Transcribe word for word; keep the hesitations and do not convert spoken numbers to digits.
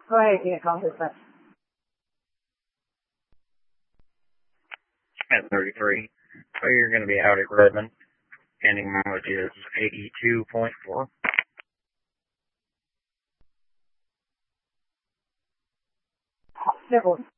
Go ahead, you can call dispatch. At thirty-three. So you're going to be out at Redmond. Pending mileage is eighty-two point four. Civil.